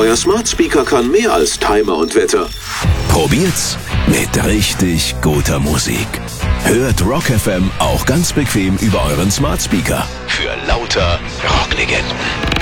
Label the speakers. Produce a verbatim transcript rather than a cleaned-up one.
Speaker 1: Euer Smart Speaker kann mehr als Timer und Wetter.
Speaker 2: Probiert's mit richtig guter Musik. Hört Rock F M auch ganz bequem über euren Smart Speaker. Für lauter Rocklegenden.